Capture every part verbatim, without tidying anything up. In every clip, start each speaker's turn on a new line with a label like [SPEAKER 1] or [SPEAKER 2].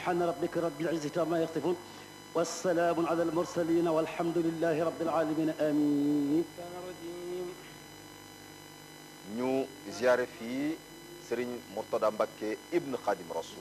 [SPEAKER 1] سبحان ربك رب العزة عما يصفون والسلام على المرسلين والحمد لله رب العالمين آمين.
[SPEAKER 2] ñu ziyaare fii Serigne Mourtada Mbacké ibn Khadim Rasoul.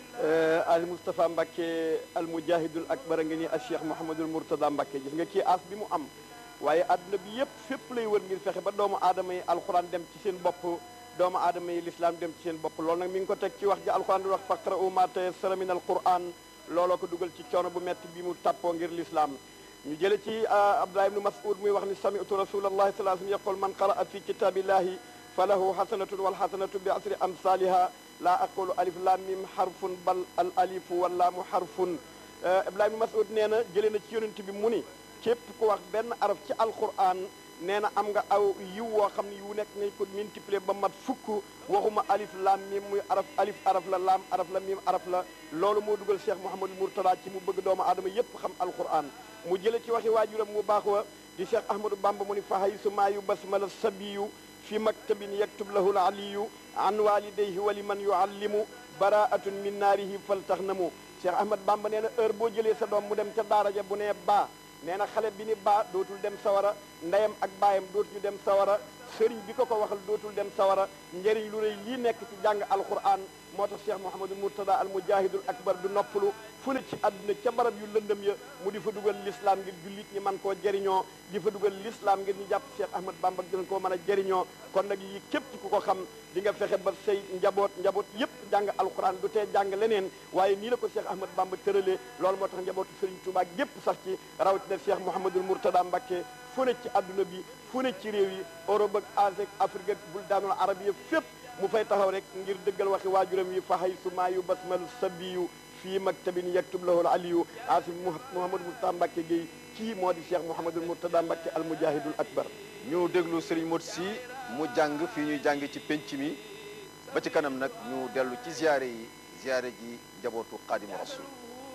[SPEAKER 3] al Moustapha Mbacké al mujahidul akbar nga ni al Cheikh Mouhamadul Mourtada Mbacké gis nga kii as bi mu am waaye adduna bi yëpp fépp lay wër ngir fexe ba doomu aadama yi alxuraan dem ci seen bopp doomu aadama yi l'islam dem ci seen bopp loolu nag mi ngi ko teg ci wax ji alxuraan di wax faqra'u ma tayassara min alquran looloo ko dugal ci coono bu metti bi mu tàppoo ngir l'islam ñu jële ci Abdullah ibn Mas'ud muy wax ni sami'tu rasulallahi sallallahu alayhi wa sallam yaqul man qara'a fi kitabillahi falahu hasanatun wal hasanatu bi asri amsaliha la aqulu alif lam mim harfun bal al alifu wal laamu harfun Abdullah ibn Mas'ud nee na jëlee na ci yonent bi mu ni képp ku wax benn araf ci alquran nee na am nga aw yiw woo xam ne yiw nekk nañ ko multiplier ba mat fukk waxuma alif lam mim muy araf alif araf la laam araf la mim araf la loolu moo dugal Cheikh Mouhamadou Mourtada ci mu bëgg doomu aadama yépp xam alquran mu jële ci waxi waajuram mu baax wa di Cheikh Ahmadou Bamba mu ni fa haysu maa yu basmala sabiyu fi maktabin yaktub lahu aliyu an walidayhi wa liman yuallimu baraatun min naarihi faltaxnamu Cheikh Ahmad Bamba nee na heure boo jëlee sa doom mu dem ca daara ja bu nee baa nee na xale bi ni baa dootul dem sawara ndeyam ak baayam dootuñu dem sawara sëriñ bi ko ko waxal dootul dem sawara njëriñ lu rëy lii nekk ci jàng alquran moo tax Cheikh Mouhamadou Mourtada al mujahidul akbar du noppalu fu ne ci àdduna ca barab yu lëndëm ya mu di fa dugal l'islam ngir jullit ñi man koo jëriñoo di fa dugal l'islam ngir ñu jàpp Cheikh Ahmad Bamba gën koo mën a jëriñoo kon nag yi képp ku ko xam di nga fexe ba say njaboot njaboot yépp jàng alquran du tee jàng leneen waaye nii la ko Cheikh Ahmad Bamba tëralee loolu moo tax njabootu Serigne Touba gépp sax ci rawatina Cheikh Mouhamadou Mourtada Mbacké fu ne ci àdduna bi fu ne ci réew yi Europe ak Asie ak Afrique ak buldaanul arabiyya fépp mu fay taxaw rek ngir dëggal waxi waajuram yi fa haysu maa yu basmalu sabiyu fii maktabin yaktub lahu aliyu asif Mouhamadou Mourtada Mbacké Gueye kii moo di Cheikh Mouhamadou Mourtada Mbacké al mujahidul akbar
[SPEAKER 2] ñu déglu Serigne Modou Sy mu jàng fii ñuy jàng ci penc mi ba ci kanam nag ñu dellu ci ziyaare yi ziyaare ji njabootu Xaadimu Rasuul